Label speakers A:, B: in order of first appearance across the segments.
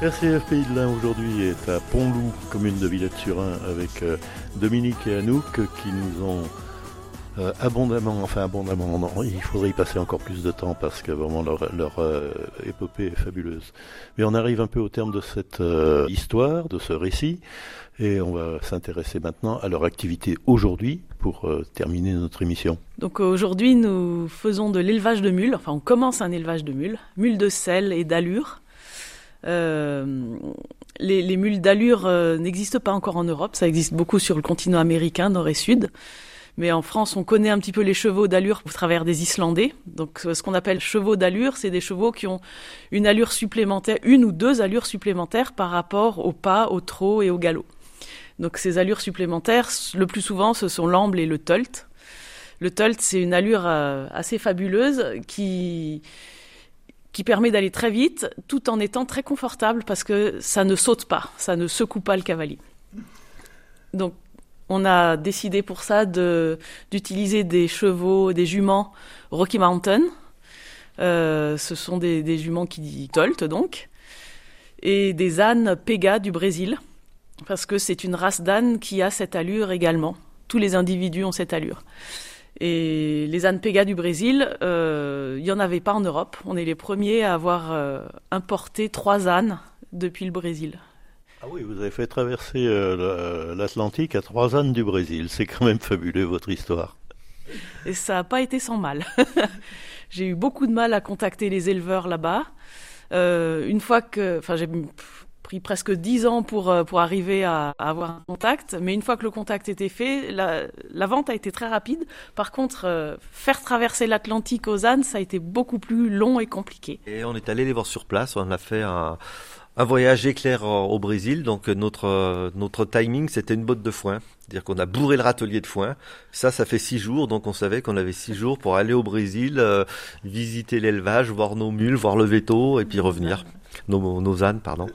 A: RCF Pays de l'Ain aujourd'hui est à Pont-Loup, commune de Villette-sur-Ain, avec Dominique et Anouk qui nous ont abondamment, non, il faudrait y passer encore plus de temps parce que vraiment leur épopée est fabuleuse. Mais on arrive un peu au terme de cette histoire, de ce récit, et on va s'intéresser maintenant à leur activité aujourd'hui pour terminer notre émission.
B: Donc aujourd'hui nous faisons de l'élevage de mules, on commence un élevage de mules de sel et d'allure. Les mules d'allure n'existent pas encore en Europe, ça existe beaucoup sur le continent américain, nord et sud. Mais en France, on connaît un petit peu les chevaux d'allure au travers des Islandais. Donc, ce qu'on appelle chevaux d'allure, c'est des chevaux qui ont une allure supplémentaire, une ou deux allures supplémentaires par rapport au pas, au trot et au galop. Donc, ces allures supplémentaires, le plus souvent, ce sont l'amble et le tölt. Le tölt, c'est une allure assez fabuleuse qui permet d'aller très vite tout en étant très confortable parce que ça ne saute pas, ça ne secoue pas le cavalier. Donc, on a décidé pour ça d'utiliser des chevaux, des juments Rocky Mountain. Ce sont des juments qui toltent donc. Et des ânes Pega du Brésil. Parce que c'est une race d'âne qui a cette allure également. Tous les individus ont cette allure. Et les ânes Pega du Brésil, il n'y en avait pas en Europe. On est les premiers à avoir importé 3 ânes depuis le Brésil.
A: Ah oui, vous avez fait traverser l'Atlantique à 3 ânes du Brésil. C'est quand même fabuleux, votre histoire.
B: Et ça n'a pas été sans mal. J'ai eu beaucoup de mal à contacter les éleveurs là-bas. J'ai pris presque 10 ans pour arriver à avoir un contact. Mais une fois que le contact était fait, la vente a été très rapide. Par contre, faire traverser l'Atlantique aux ânes, ça a été beaucoup plus long et compliqué.
C: Et on est allé les voir sur place. On a fait un voyage éclair au Brésil, donc notre timing c'était une botte de foin, c'est-à-dire qu'on a bourré le râtelier de foin. Ça fait 6 jours, donc on savait qu'on avait 6 jours pour aller au Brésil, visiter l'élevage, voir nos mules, voir le véto et puis revenir, nos ânes, pardon.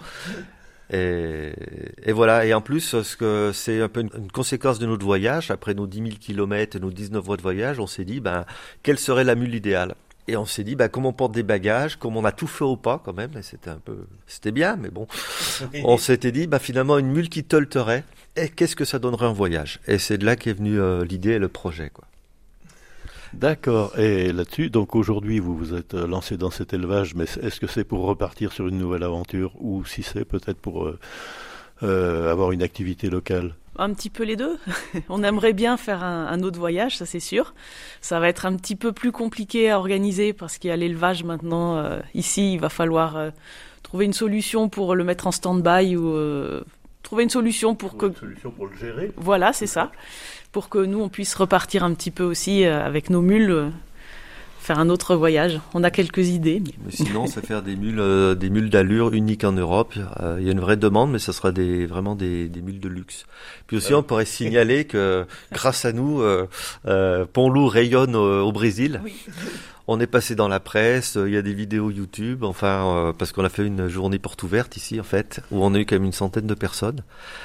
C: Et voilà. Et en plus, c'est un peu une conséquence de notre voyage. Après nos 10 000 kilomètres et nos 19 mois de voyage, on s'est dit, quelle serait la mule idéale? Et on s'est dit, comme on porte des bagages, comme on a tout fait au pas quand même, et c'était bien, mais bon. On s'était dit, finalement, une mule qui tolterait, et qu'est-ce que ça donnerait en voyage? Et c'est de là qu'est venue l'idée et le projet, quoi.
A: D'accord. Et là-dessus, donc aujourd'hui, vous vous êtes lancé dans cet élevage, mais est-ce que c'est pour repartir sur une nouvelle aventure, ou si c'est peut-être pour avoir une activité locale?
B: Un petit peu les deux. On aimerait bien faire un autre voyage, ça c'est sûr. Ça va être un petit peu plus compliqué à organiser parce qu'il y a l'élevage maintenant. Ici, il va falloir trouver une solution pour le mettre en stand-by ou trouver une solution pour
A: Une solution pour le gérer.
B: Voilà, c'est ça. Pour que nous, on puisse repartir un petit peu aussi avec nos mules, faire un autre voyage. On a quelques idées.
C: Mais sinon, c'est faire des mules d'allure uniques en Europe. Il y a une vraie demande, mais ça sera vraiment des mules de luxe. Puis aussi, on pourrait signaler que grâce à nous, Pont-Loup rayonne au Brésil. Oui. On est passé dans la presse, il y a des vidéos YouTube, parce qu'on a fait une journée porte ouverte ici, en fait, où on a eu quand même une centaine de personnes.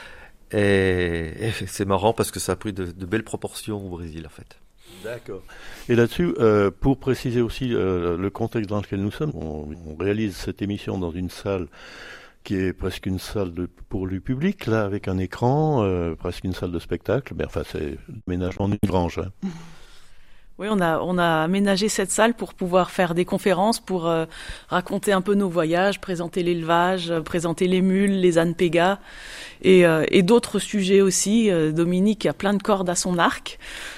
C: Et c'est marrant parce que ça a pris de belles proportions au Brésil, en fait.
A: D'accord. Et là-dessus, pour préciser aussi le contexte dans lequel nous sommes, on réalise cette émission dans une salle qui est presque une salle pour le public, là, avec un écran, presque une salle de spectacle. Mais c'est l'aménagement d'une grange. Hein.
B: Oui, on a aménagé cette salle pour pouvoir faire des conférences, pour raconter un peu nos voyages, présenter l'élevage, présenter les mules, les ânes Pega et d'autres sujets aussi. Dominique a plein de cordes à son arc,